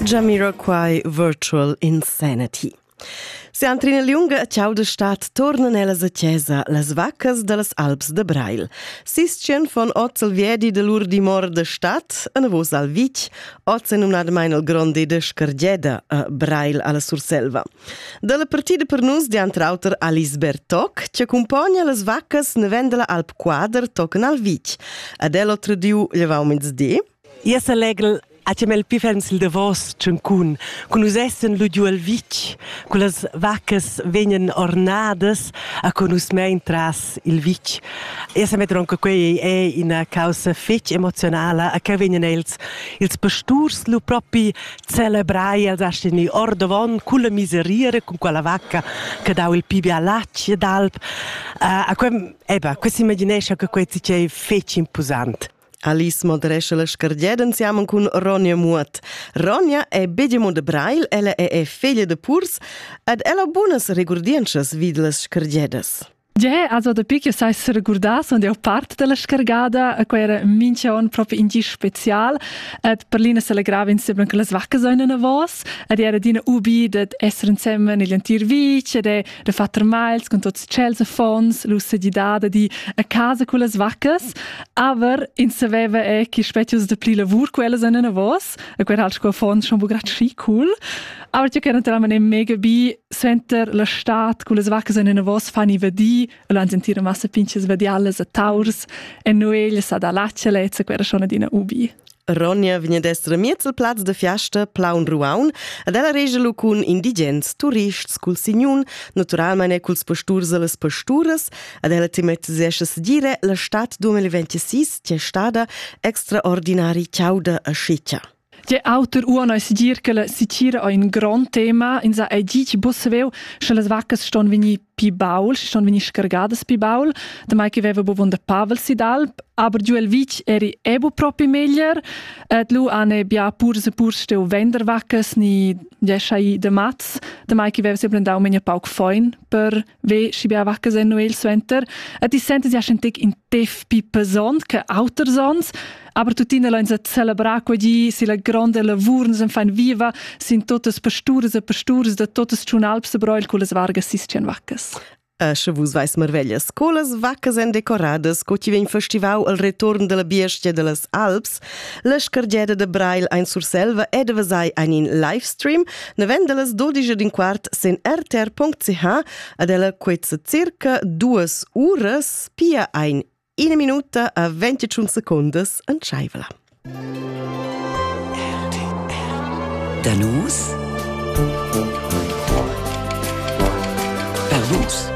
Jamiroquai Virtual Insanity. Se Antrina Liunga a Ciao de Stat tornan ellas a chiesa las vaccas de las Alps de Brail. Sistchen von Otzel Viedi de lur di mor de Stat, a navos al Vic, Otze non ad mein al Grande de Scargeda a Brail alla Surselva. De la partida per nus di antrauter Alice Bertoc, ci accompagna las vaccas ne vendela Alp Quadr tocan al Vic. Ad elo tradiu llevau mezzdi. Io se legel a cemel pi fermsil de vos ciancun, con us essen lu giu al Vic, con las vaccas venien ornadas a con us mein tras il Vic. Io se metteron che quei è una causa fetch emozionala a che venien ils pasturs lu propi celebrai als astini ordovon con la miseriere con quella vacca che dau il pibi all'accia d'alp. A quem, questa immaginesce che quei c'è fetch imposant. Alice moderesce la Scargeda insieme con Ronja Muot. Ronja è bedemo de Brail, ella è figlia de Purs, ed ella ha buonas regurdiences vid las Scargedas. Ja, also da picchio sai se recordas und auch part della scargada, a quei era minchion proprio in gis special, ed Berlina se la grava insieme con las vaccas in una vos, ed era dina ubi d'ed esser insieme nel antir Vic, ed è de fatter miles con tots cels e fons, lusse di dada di a casa con las vaccas, aber in se veva è chi specius de pli lavur quelles in una vos, a quei halsch con fons schon bugrat schi cool, aber io che naturalmente mega bi center la stat con las vaccas in una vos fani vedi e l'han sentire massa pinches vediales a taurs e noeglias ad allaccialezza quera schon adina ubi. Ronja viene d'essere miezzel plaz de fiasta Plaun Ruaun ed ella regelu cun indigens, turists, cul signun, naturalmente culs pasturs e las pasturas ed ella ti mette s'esce sedire la stat 2026 c'è stata extraordinari ciauda a Sciccia. Je autor uno si dir che la Sicilia è un gran tema in sa e dici bosseveu che las vaccas ston vini pi baul, ston vini scargadas pi baul, da mai che veva bo von der Pavel si d'Alp, aber giù el Vic eri ebo propi meglier, ed lu ane bia purs steu vender vaccas ni jeschai de mats, da mai che veva se prendau menia pauk foin per ve si bia vaccas en noel sventer, ed di sente si aschentek in tef pi pesant che autorsons, aber tutina la insa celebrar quadi si la grande lavurn sem fain viva sin totes pastures de totes chunalps de broil con las vargas siscien vaccas. Se vus vais merveglias, colas vaccas en decoradas, co ci ven festival al retorn de la bestia de las Alps, la Scargeda de Brail ein Surselva ed vasai ein in livestream, ne vendelas 12:15 sen rtr.ch ad ella quezza circa 2 uras pia ein 1 minuta a 21 secondes en scheivala. Danus? Per vus?